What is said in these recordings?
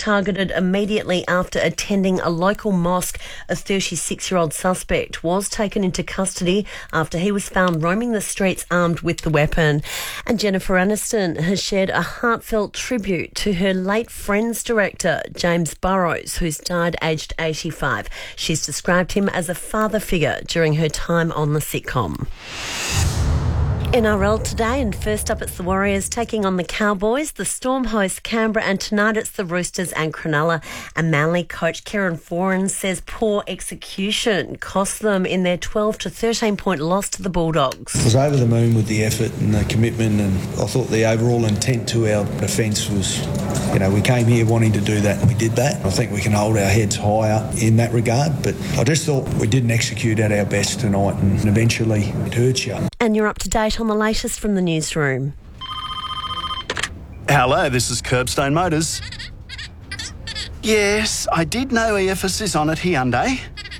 targeted immediately after attending a local mosque. A 36-year-old suspect was taken into custody after he was found roaming the streets armed with the weapon. And Jennifer Aniston has shared a heartfelt tribute to her late Friends director, James Burrows, who's died aged 85. She's described him as a father figure during her time on the sitcom. NRL today, and first up it's the Warriors taking on the Cowboys. The Storm host Canberra, and tonight it's the Roosters and Cronulla. And Manly coach Kieran Foran says poor execution cost them in their 12 to 13 point loss to the Bulldogs. I was over the moon with the effort and the commitment, and I thought the overall intent to our defence was, we came here wanting to do that and we did that. I think we can hold our heads higher in that regard, but I just thought we didn't execute at our best tonight, and eventually it hurts you. And you're up to date on the latest from the newsroom. Hello, this is Curbstone Motors. Yes, I did know EFS is on at Hyundai.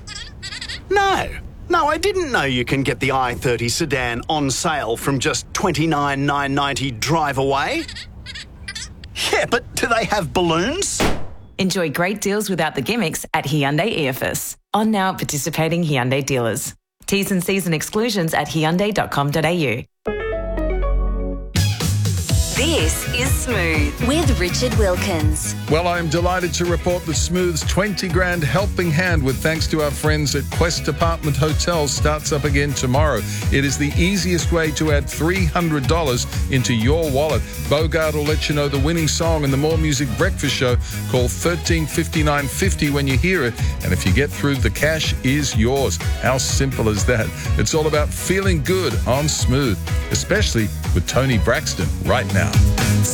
No, I didn't know you can get the i30 sedan on sale from just $29,990 drive away. Yeah, but do they have balloons? Enjoy great deals without the gimmicks at Hyundai EFS. On now at participating Hyundai dealers. T's and C's and exclusions at hyundai.com.au. This is Smooth with Richard Wilkins. Well, I'm delighted to report that Smooth's 20 grand helping hand with thanks to our friends at Quest Apartment Hotels starts up again tomorrow. It is the easiest way to add $300 into your wallet. Bogart will let you know the winning song in the More Music Breakfast Show. Call 135950 when you hear it, and if you get through, the cash is yours. How simple is that? It's all about feeling good on Smooth, especially with Tony Braxton right now.